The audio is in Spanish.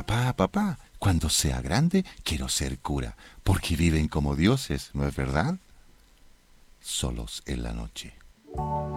papá, papá, cuando sea grande quiero ser cura, porque viven como dioses, ¿no es verdad? Solos en la noche.